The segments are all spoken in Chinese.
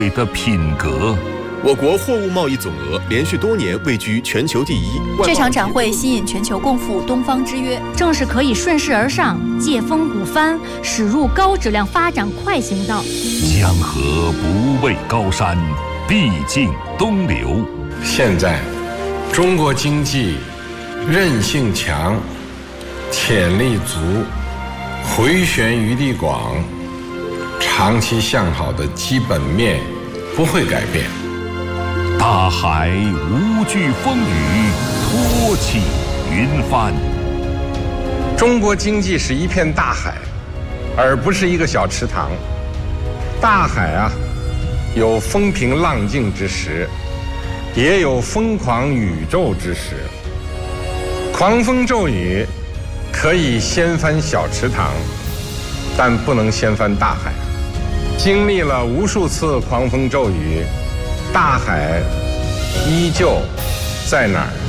的品格。 我国货物贸易总额连续多年位居全球第一。 这场展会吸引全球共赴东方之约， 正是可以顺势而上，借风鼓帆，驶入高质量发展快行道。 江河不畏高山，必经东流。 现在，中国经济韧性强，潜力足，回旋余地广，长期向好的基本面不会改变。 大海无惧风雨，托起云帆。 中国经济是一片大海，而不是一个小池塘。大海啊，有风平浪静之时，也有疯狂宇宙之时。狂风骤雨可以掀翻小池塘，但不能掀翻大海。经历了无数次狂风骤雨，大海依旧在哪儿？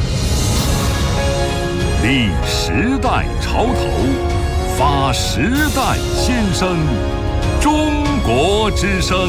立时代潮头，发时代新声，中国之声。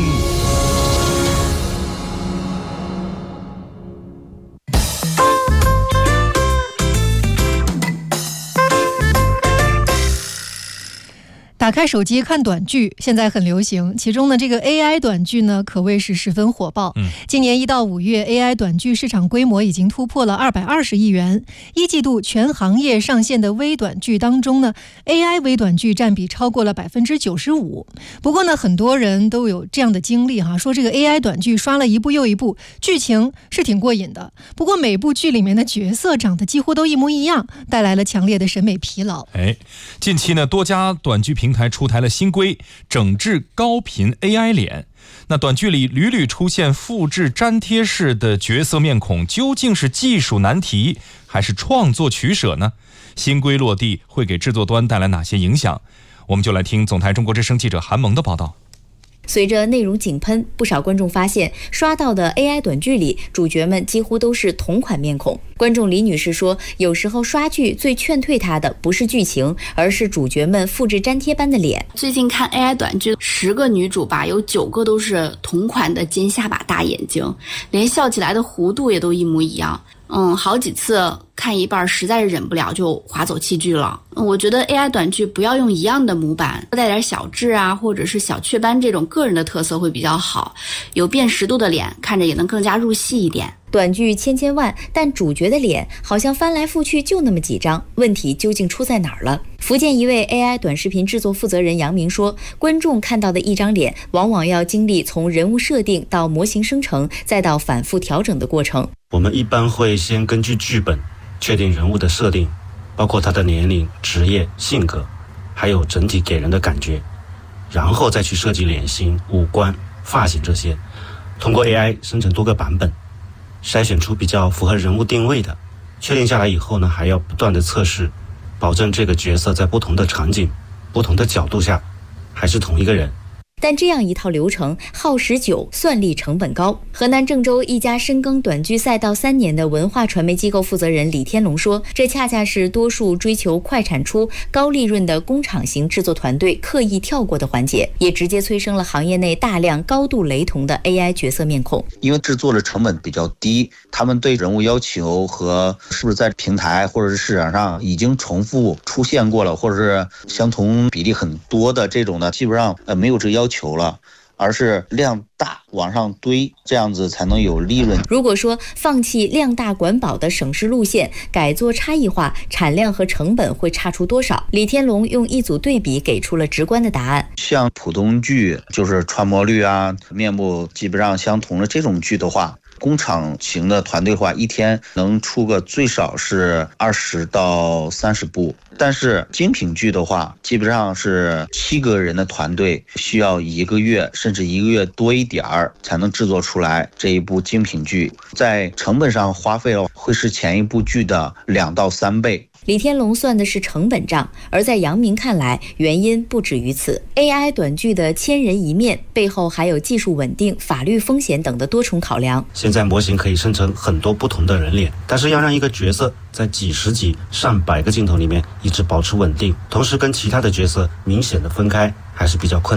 打开手机看短剧现在很流行，其中呢这个 AI 短剧呢可谓是十分火爆。今年1到5月 AI 短剧市场规模已经突破了220亿元。一季度全行业上线的微短剧当中呢 AI 微短剧占比超过了95%。不过呢很多人都有这样的经历说这个 AI 短剧刷了一部又一部，剧情是挺过瘾的，不过每部剧里面的角色长得几乎都一模一样，带来了强烈的审美疲劳。 近期呢多家短剧平台出台了新规，整治高频 AI 脸。那短剧里屡屡出现复制粘贴式的角色面孔，究竟是技术难题还是创作取舍呢？新规落地会给制作端带来哪些影响？我们就来听总台中国之声记者韩萌的报道。 随着内容井喷，不少观众发现刷到的 AI 短剧里主角们几乎都是同款面孔。观众李女士说，有时候刷剧最劝退她的不是剧情，而是主角们复制粘贴般的脸。 最近看 AI 短剧，10个女主吧，有9个都是同款的尖下巴大眼睛，连笑起来的弧度也都一模一样。好几次看一半实在是忍不了就划走弃剧了。我觉得 AI 短剧不要用一样的模板，带点小痣啊或者是小雀斑这种个人的特色会比较好，有辨识度的脸看着也能更加入戏一点。 短剧千万，但主角的脸好像翻来覆去就那么几张，问题究竟出在哪儿了？福建一位 AI 短视频制作负责人杨明说，观众看到的一张脸往往要经历从人物设定到模型生成再到反复调整的过程。 我们一般会先根据剧本确定人物的设定，包括他的年龄、职业、性格，还有整体给人的感觉，然后再去设计脸型、五官、发型这些，通过 AI 生成多个版本，筛选出比较符合人物定位的。确定下来以后呢，还要不断的测试，保证这个角色在不同的场景、不同的角度下还是同一个人。 但这样一套流程耗时久，算力成本高。河南郑州一家深耕短剧赛道3年的文化传媒机构负责人李天龙说，这恰恰是多数追求快产出、高利润的工厂型制作团队刻意跳过的环节，也直接催生了行业内大量高度雷同的 AI 角色面孔。 因为制作的成本比较低，他们对人物要求和是不是在平台或者是市场上已经重复出现过了，或者是相同比例很多的这种的，基本上没有这个要求了，而是量大往上堆，这样子才能有利润。 如果说放弃量大管饱的省事路线，改做差异化，产量和成本会差出多少？李天龙用一组对比给出了直观的答案。 像普通剧，就是传播率啊、面部基本上相同的这种剧的话，工厂型的团队的话，一天能出个最少是20到30部，但是精品剧的话，基本上是7个人的团队需要1个月甚至1个月多一点儿才能制作出来这一部精品剧，在成本上花费了会是前一部剧的2到3倍。 李天龙算的是成本账，而在杨明看来，原因不止于此。AI 短剧的千人一面背后还有技术稳定、法律风险等的多重考量。 现在模型可以生成很多不同的人脸，但是要让一个角色在几十几、上百个镜头里面一直保持稳定，同时跟其他的角色明显的分开，还是比较困难。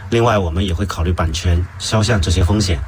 另外，我们也会考虑版权、肖像这些风险。